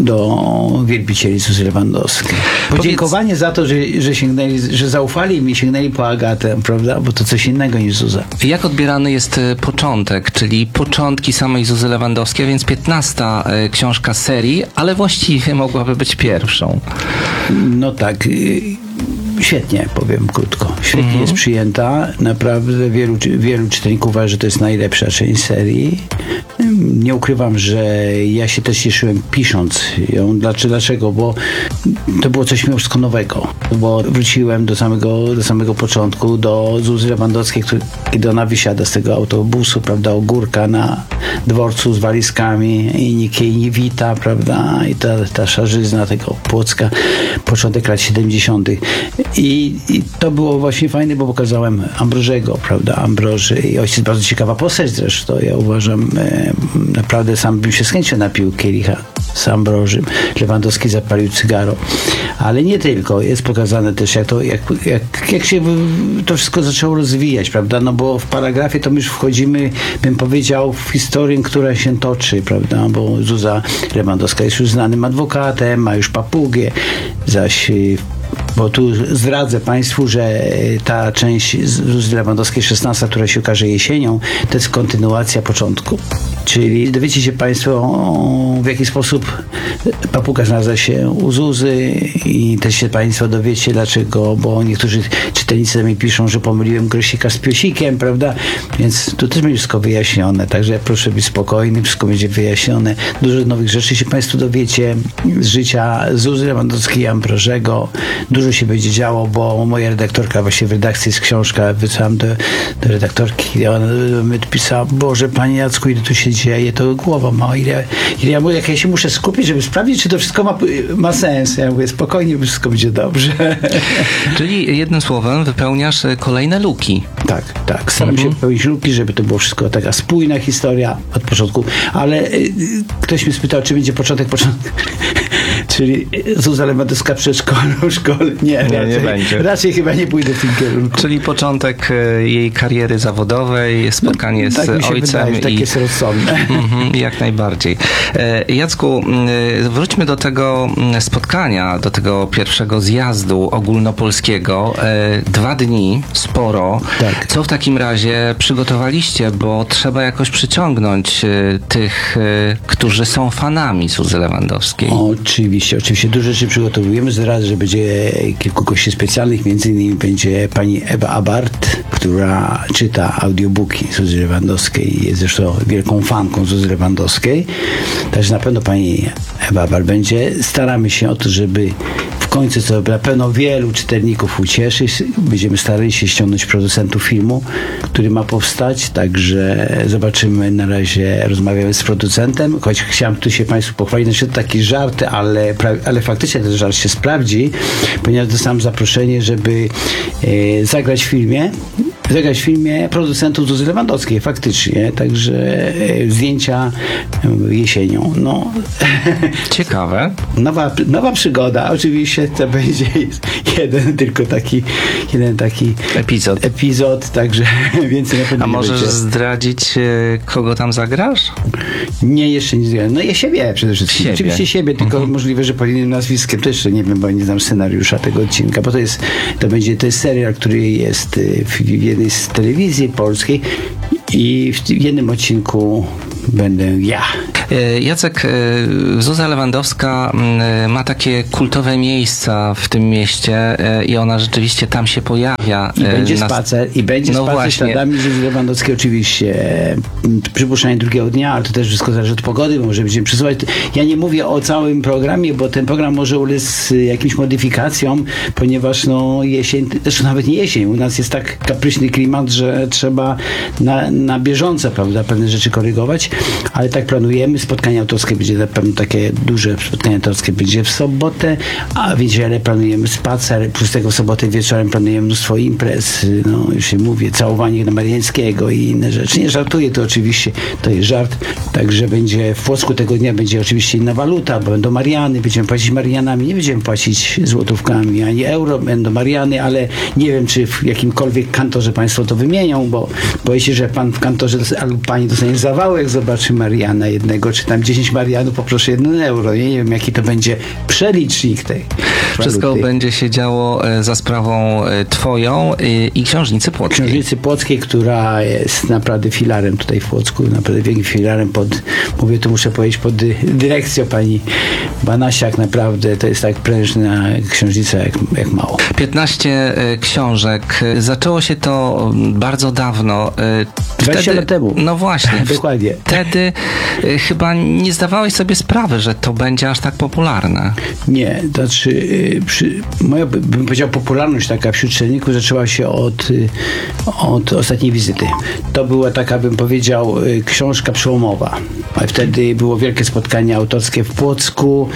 do wielbicieli Zuzy Lewandowskiej. Podziękowanie Powiedz... za to, że, że sięgnęli, że zaufali mi, sięgnęli po Agatę, prawda? Bo to coś innego niż Zuza. Jak odbierany jest początek, czyli początki samej Zuzy Lewandowskiej, a więc piętnasta książka serii, ale właściwie mogłaby być pierwszą. No tak. Świetnie, powiem krótko. Świetnie mm-hmm. jest przyjęta. Naprawdę wielu, wielu czytelników uważa, że to jest najlepsza część serii. Nie ukrywam, że ja się też cieszyłem pisząc ją. Dlaczego? Bo to było coś miłosnego nowego. Bo wróciłem do samego, do samego początku, do Zuzy Lewandowskiej, który, kiedy ona wysiada z tego autobusu, prawda, ogórka na dworcu z walizkami i nikt jej nie wita, prawda, i ta, ta szarzyzna tego Płocka, początek lat siedemdziesiątych. I, I to było właśnie fajne, bo pokazałem Ambrożego, prawda, Ambroży i ojciec bardzo ciekawa postać zresztą. Ja uważam, e, naprawdę sam bym się z chęcią napił kielicha z Ambrożym. Lewandowski zapalił cygaro. Ale nie tylko. Jest pokazane też, jak to, jak, jak, jak się to wszystko zaczęło rozwijać, prawda, no bo w paragrafie to my już wchodzimy, bym powiedział, w historię, która się toczy, prawda, bo Zuza Lewandowska jest już znanym adwokatem, ma już papugę, zaś bo tu zdradzę Państwu, że ta część Zuzy Lewandowskiej szesnasta, która się ukaże jesienią, to jest kontynuacja początku. Czyli dowiecie się Państwo, w jaki sposób papuga znalazła się u Zuzy i też się Państwo dowiecie dlaczego, bo niektórzy czytelnicy mi piszą, że pomyliłem grosika z piosikiem, prawda? Więc tu też będzie wszystko wyjaśnione, także proszę być spokojny, wszystko będzie wyjaśnione. Dużo nowych rzeczy się Państwo dowiecie z życia Zuzy Lewandowskiej i Ambrożego. Dużo się będzie działo, bo moja redaktorka właśnie w redakcji jest książka, wysłałam do, do redaktorki i ona mi pisała, Boże, Panie Jacku, ile tu się dzieje, to głowa ma. Ile, ile ja mówię, jak ja się muszę skupić, żeby sprawdzić, czy to wszystko ma, ma sens. Ja mówię, spokojnie, wszystko będzie dobrze. Czyli jednym słowem wypełniasz kolejne luki. Tak, tak. Staram Mhm. się wypełnić luki, żeby to było wszystko taka spójna historia od początku. Ale y, ktoś mnie spytał, czy będzie początek, początek. Czyli Zuza Lewandowska przedszkolu, szkole. Nie, Nie, raczej, nie będzie. raczej chyba nie pójdę w tym kierunku. Czyli początek e, jej kariery zawodowej, spotkanie tak z mi się ojcem. wydaje, że tak i... jest rozsądne. Mhm, jak najbardziej. E, Jacku, m, wróćmy do tego m, spotkania, do tego pierwszego zjazdu ogólnopolskiego. E, Dwa dni, sporo. Tak. Co w takim razie przygotowaliście, bo trzeba jakoś przyciągnąć e, tych, e, którzy są fanami Zuzy Lewandowskiej. Oczywiście, oczywiście. Dużo rzeczy przygotowujemy. Zaraz, że będzie kilku gości specjalnych. Między innymi będzie pani Ewa Abart, która czyta audiobooki Zuzy Lewandowskiej. Jest zresztą wielką fanką Zuzy Lewandowskiej. Także na pewno pani Ewa Abart będzie. Staramy się o to, żeby w końcu, co na pewno wielu czytelników ucieszy, będziemy starali się ściągnąć producentów filmu, który ma powstać. Także zobaczymy. Na razie rozmawiamy z producentem, choć chciałem tu się Państwu pochwalić. Znaczy to taki żart, ale, ale faktycznie ten żart się sprawdzi, ponieważ dostałem zaproszenie, żeby e, zagrać w filmie zagrać w filmie producentów Zuzy Lewandowskiej, faktycznie. Także e, zdjęcia e, jesienią. No. Ciekawe. Nowa, nowa przygoda. Oczywiście to będzie jeden tylko taki jeden taki Epizod. epizod, także więcej na pewno A nie możesz będzie. zdradzić, e, kogo tam zagrasz? Nie, jeszcze nie zgadłem. No ja siebie przede wszystkim. Siebie. Oczywiście siebie, tylko Mhm. możliwe, że pod innym nazwiskiem. To jeszcze nie wiem, bo nie znam scenariusza tego odcinka, bo to jest, to będzie, to jest serial, który jest y, w jednej z telewizji polskiej i w jednym odcinku będę ja. E, Jacek, e, Zuza Lewandowska m, ma takie kultowe miejsca w tym mieście e, i ona rzeczywiście tam się pojawia. I e, będzie na- spacer, i będzie No spacer właśnie. śladami Zuzy Lewandowskiej oczywiście. e, Przypuszczenie drugiego dnia, ale to też wszystko zależy od pogody, bo może będziemy przesuwać. Ja nie mówię o całym programie, bo ten program może ulec jakimś modyfikacjom, ponieważ no jesień, zresztą nawet nie jesień, u nas jest tak kapryśny klimat, że trzeba na, na bieżąco, prawda, pewne rzeczy korygować, ale tak planujemy. Spotkanie autorskie będzie na pewno takie duże spotkanie autorskie będzie w sobotę, a w niedzielę planujemy spacer, plus tego w sobotę wieczorem planujemy mnóstwo imprez, no już się mówię, całowanie na Mariańskiego i inne rzeczy. Nie żartuję, to oczywiście, to jest żart. Także będzie w Płocku tego dnia będzie oczywiście inna waluta, bo będą Mariany, będziemy płacić Marianami, nie będziemy płacić złotówkami ani euro, będą Mariany, ale nie wiem, czy w jakimkolwiek kantorze Państwo to wymienią, bo boję się, że Pan w kantorze dos- albo Pani dostanie zawału, jak zobaczy Mariana jednego, czy tam dziesięć Marianów, poproszę jeden euro. Nie, nie wiem, jaki to będzie przelicznik tej Wszystko waluty. będzie się działo e, za sprawą e, twoją e, i Książnicy Płockiej. Książnicy Płockiej, która jest naprawdę filarem tutaj w Płocku, naprawdę wielkim filarem pod, mówię tu muszę powiedzieć, pod dy- dyrekcją pani Banasiak, naprawdę to jest tak prężna książnica jak, jak mało. piętnaście e, książek. E, Zaczęło się to m, bardzo dawno. E, dwadzieścia lat temu. No właśnie. Dokładnie. Wtedy e, chyba nie zdawałeś sobie sprawy, że to będzie aż tak popularne. Nie, to znaczy y, przy, moja, by- bym powiedział, popularność taka wśród czytelników zaczęła się od, y, od ostatniej wizyty. To była taka, bym powiedział, y, książka przełomowa. A wtedy było wielkie spotkanie autorskie w Płocku,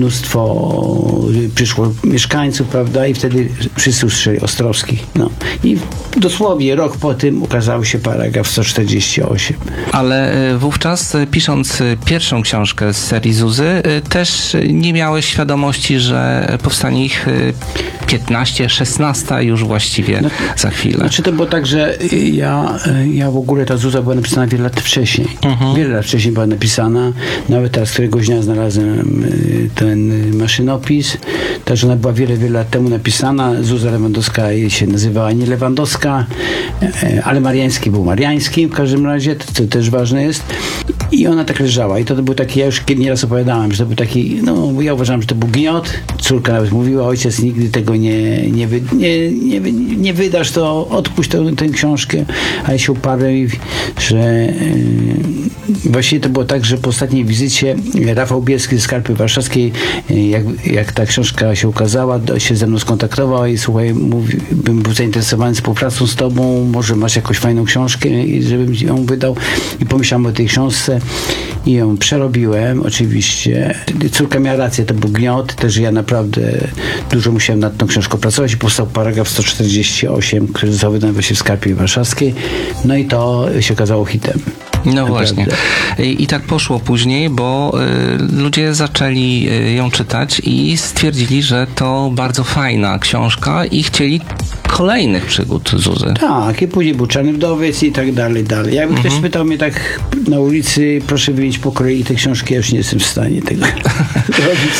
mnóstwo y, przyszło mieszkańców, prawda, i wtedy wszyscy usłyszeli Ostrowski. No. I dosłownie rok po tym ukazał się paragraf sto czterdzieści osiem. Ale e, wówczas, e, pisząc e, pierwszą książkę z serii Zuzy, e, też e, nie miałeś świadomości, że powstanie ich e, piętnaście, szesnaście już właściwie No, za chwilę. Znaczy to było tak, że ja, ja w ogóle ta Zuza była napisana wiele lat wcześniej. Wiele lat wcześniej była napisana. Nawet teraz któregoś dnia znalazłem y, ten y, maszynopis. Także ona była wiele, wiele lat temu napisana. Zuza Lewandowska się nazywała nie Lewandowska, e, ale Mariański był Mariański w każdym razie, to, to też ważne jest. I ona tak leżała. I to był taki, ja już nieraz opowiadałem, że to był taki, no ja uważam, że to był gniot. Córka nawet mówiła, ojciec nigdy tego nie, nie, wy, nie, nie, wy- nie wydasz, to odpuść tę, tę książkę. A ja się uparłem, i- że yy, właściwie to było tak, że po ostatniej wizycie Rafał Bielski ze Skarpy Warszawskiej, yy, jak, jak ta książka się ukazała, do, się ze mną skontaktował i słuchaj, mówi, bym był zainteresowany współpracą z tobą, może masz jakąś fajną książkę, i żebym ją wydał. I pomyślałem o tej książce. i ją przerobiłem oczywiście. Córka miała rację, to był gniot, też ja naprawdę dużo musiałem nad tą książką pracować i powstał paragraf sto czterdzieści osiem, który został wydany właśnie w Skarpie Warszawskiej, no i to się okazało hitem. No Naprawdę. właśnie. I, I tak poszło później, bo y, ludzie zaczęli y, ją czytać i stwierdzili, że to bardzo fajna książka i chcieli kolejnych przygód Zuzy. Tak, i później był Czarny Wdowiec i tak dalej, dalej. Jakby Mhm. ktoś pytał mnie tak na ulicy, proszę wymienić po kolei te książki, ja już nie jestem w stanie tego robić.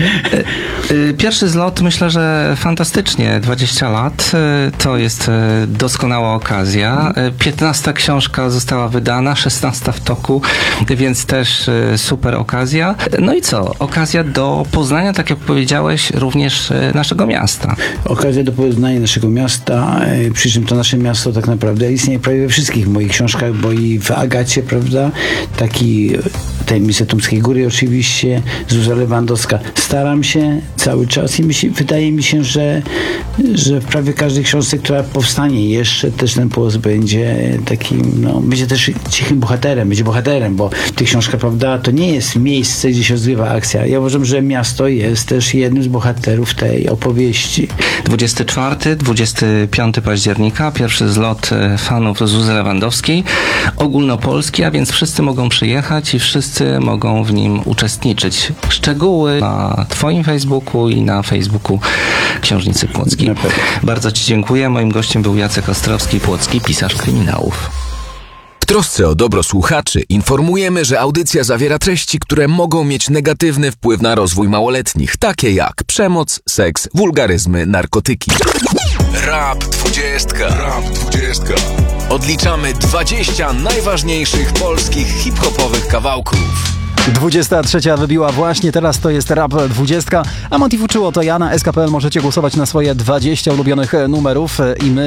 Y, Pierwszy zlot, myślę, że fantastycznie. dwadzieścia lat y, to jest y, doskonała okazja. Y, piętnasta książka została wydana, szesnasta w toku, więc też y, super okazja. No i co? Okazja do poznania, tak jak powiedziałeś, również y, naszego miasta. Okazja do poznania naszego miasta, e, przy czym to nasze miasto tak naprawdę istnieje prawie we wszystkich moich książkach, bo i w Agacie, prawda, taki Tajemnice Tumskiej Góry oczywiście, Zuza Lewandowska. Staram się cały czas i myśl, wydaje mi się, że, że w prawie każdej książce, która powstanie jeszcze, też ten Płock będzie takim, no, będzie też cichym bohaterem, będzie bohaterem, bo w tych książkach, prawda, to nie jest miejsce, gdzie się rozgrywa akcja. Ja uważam, że miasto jest też jednym z bohaterów tej opowieści. dwudziestego czwartego do dwudziestego piątego października, pierwszy zlot e, fanów Zuzy Lewandowskiej, ogólnopolski, a więc wszyscy mogą przyjechać i wszyscy mogą w nim uczestniczyć. Szczegóły na Twoim Facebooku i na Facebooku Książnicy Płockiej. Na pewno. Bardzo Ci dziękuję. Moim gościem był Jacek Ostrowski, płocki pisarz kryminałów. W trosce o dobro słuchaczy informujemy, że audycja zawiera treści, które mogą mieć negatywny wpływ na rozwój małoletnich, takie jak przemoc, seks, wulgaryzmy, narkotyki. Rap dwudziestka. Rap dwudziestka. Odliczamy dwadzieścia najważniejszych polskich hip-hopowych kawałków. dwudziesta trzecia wybiła właśnie, teraz to jest Rap dwudziestka, a Motiv uczyło to ja na S K P L. Możecie głosować na swoje dwadzieścia ulubionych numerów i my